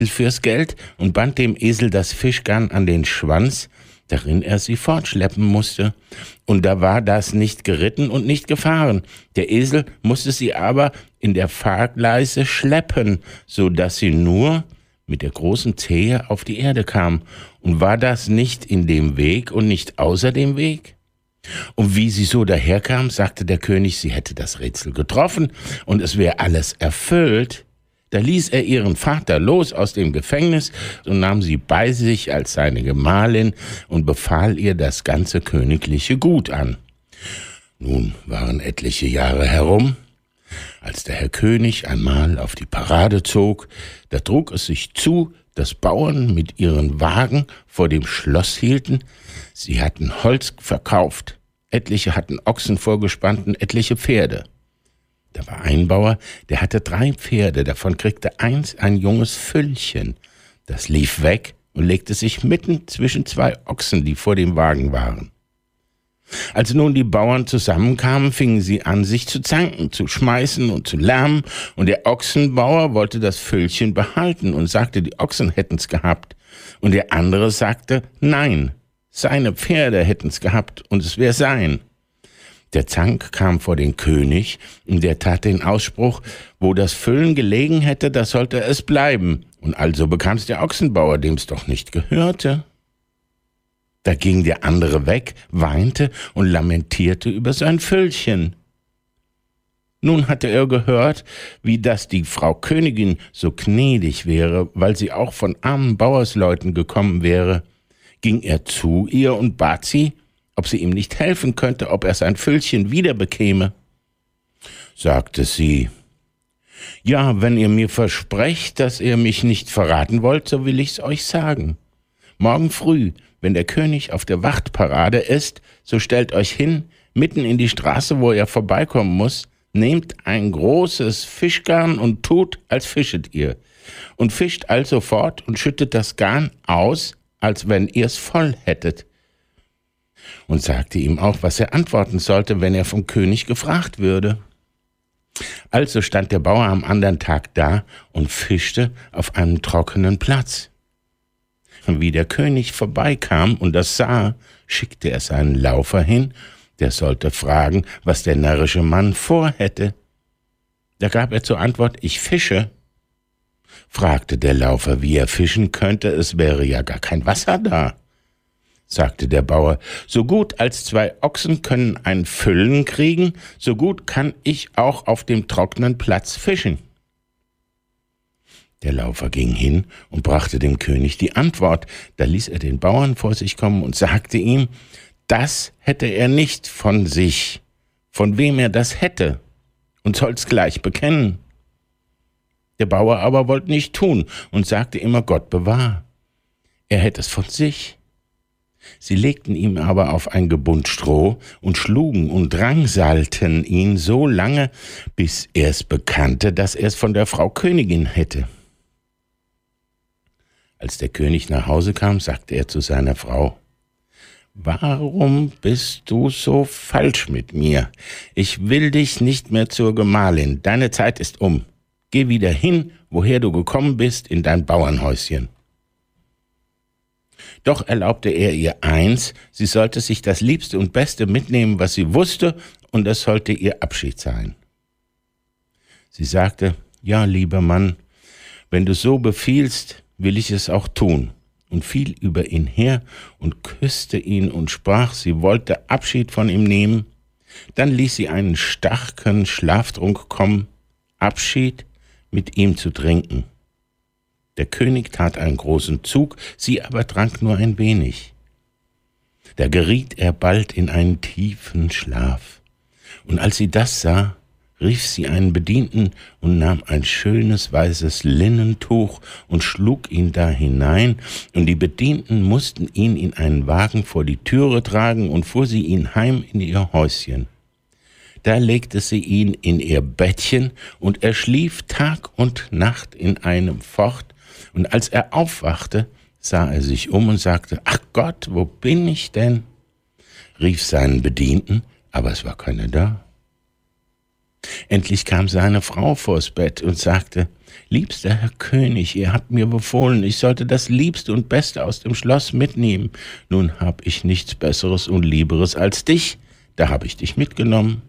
fürs Geld und band dem Esel das Fischgarn an den Schwanz, darin er sie fortschleppen musste. Und da war das nicht geritten und nicht gefahren. Der Esel musste sie aber in der Fahrgleise schleppen, so dass sie nur mit der großen Zehe auf die Erde kam. Und war das nicht in dem Weg und nicht außer dem Weg? Und wie sie so daherkam, sagte der König, sie hätte das Rätsel getroffen und es wäre alles erfüllt. Da ließ er ihren Vater los aus dem Gefängnis und nahm sie bei sich als seine Gemahlin und befahl ihr das ganze königliche Gut an. Nun waren etliche Jahre herum. Als der Herr König einmal auf die Parade zog, da trug es sich zu, dass Bauern mit ihren Wagen vor dem Schloss hielten. Sie hatten Holz verkauft, etliche hatten Ochsen vorgespannt und etliche Pferde. Da war ein Bauer, der hatte 3 Pferde, davon kriegte eins ein junges Füllchen. Das lief weg und legte sich mitten zwischen 2 Ochsen, die vor dem Wagen waren. Als nun die Bauern zusammenkamen, fingen sie an, sich zu zanken, zu schmeißen und zu lärmen, und der Ochsenbauer wollte das Füllchen behalten und sagte, die Ochsen hätten's gehabt, und der andere sagte, nein, seine Pferde hätten's gehabt und es wär sein. Der Zank kam vor den König, und der tat den Ausspruch, wo das Füllen gelegen hätte, da sollte es bleiben, und also bekam's der Ochsenbauer, dem's doch nicht gehörte. Da ging der andere weg, weinte und lamentierte über sein Füllchen. Nun hatte er gehört, wie dass die Frau Königin so gnädig wäre, weil sie auch von armen Bauersleuten gekommen wäre. Ging er zu ihr und bat sie, ob sie ihm nicht helfen könnte, ob er sein Füllchen wieder bekäme. Sagte sie, ja, wenn ihr mir versprecht, dass ihr mich nicht verraten wollt, so will ich's euch sagen. Morgen früh, wenn der König auf der Wachtparade ist, so stellt euch hin, mitten in die Straße, wo er vorbeikommen muss, nehmt ein großes Fischgarn und tut, als fischet ihr. Und fischt also fort und schüttet das Garn aus, als wenn ihr's voll hättet. Und sagte ihm auch, was er antworten sollte, wenn er vom König gefragt würde. Also stand der Bauer am anderen Tag da und fischte auf einem trockenen Platz. Und wie der König vorbeikam und das sah, schickte er seinen Laufer hin, der sollte fragen, was der närrische Mann vorhätte. Da gab er zur Antwort, ich fische. Fragte der Laufer, wie er fischen könnte, es wäre ja gar kein Wasser da. Sagte der Bauer, so gut als 2 Ochsen können ein Füllen kriegen, so gut kann ich auch auf dem trockenen Platz fischen. Der Laufer ging hin und brachte dem König die Antwort. Da ließ er den Bauern vor sich kommen und sagte ihm, das hätte er nicht von sich, von wem er das hätte, und soll's gleich bekennen. Der Bauer aber wollte nicht tun und sagte immer, Gott bewahr, er hätte es von sich. Sie legten ihm aber auf ein Gebund Stroh und schlugen und drangsalten ihn so lange, bis er es bekannte, dass er es von der Frau Königin hätte. Als der König nach Hause kam, sagte er zu seiner Frau, warum bist du so falsch mit mir? Ich will dich nicht mehr zur Gemahlin, deine Zeit ist um. Geh wieder hin, woher du gekommen bist, in dein Bauernhäuschen. Doch erlaubte er ihr eins, sie sollte sich das Liebste und Beste mitnehmen, was sie wusste, und das sollte ihr Abschied sein. Sie sagte, ja, lieber Mann, wenn du so befiehlst, will ich es auch tun, und fiel über ihn her und küsste ihn und sprach, sie wollte Abschied von ihm nehmen. Dann ließ sie einen starken Schlaftrunk kommen, Abschied mit ihm zu trinken. Der König tat einen großen Zug, sie aber trank nur ein wenig. Da geriet er bald in einen tiefen Schlaf. Und als sie das sah, rief sie einen Bedienten und nahm ein schönes weißes Linnentuch und schlug ihn da hinein, und die Bedienten mussten ihn in einen Wagen vor die Türe tragen und fuhr sie ihn heim in ihr Häuschen. Da legte sie ihn in ihr Bettchen, und er schlief Tag und Nacht in einem fort, und als er aufwachte, sah er sich um und sagte, ach Gott, wo bin ich denn? Rief seinen Bedienten, aber es war keiner da. Endlich kam seine Frau vors Bett und sagte: »Liebster Herr König, ihr habt mir befohlen, ich sollte das Liebste und Beste aus dem Schloss mitnehmen. Nun hab ich nichts Besseres und Lieberes als dich, da hab ich dich mitgenommen.«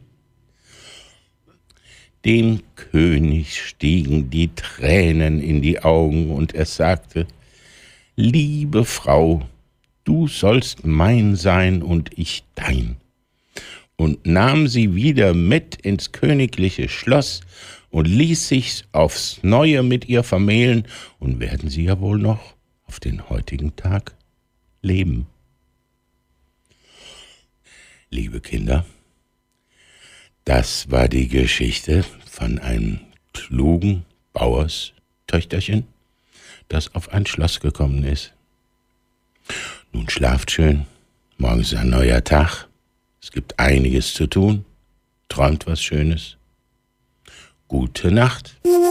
Dem König stiegen die Tränen in die Augen und er sagte: »Liebe Frau, du sollst mein sein und ich dein«, und nahm sie wieder mit ins königliche Schloss und ließ sich's aufs Neue mit ihr vermählen, und werden sie ja wohl noch auf den heutigen Tag leben. Liebe Kinder, das war die Geschichte von einem klugen Bauerstöchterchen, das auf ein Schloss gekommen ist. Nun schlaft schön, morgen ist ein neuer Tag, es gibt einiges zu tun, träumt was Schönes. Gute Nacht.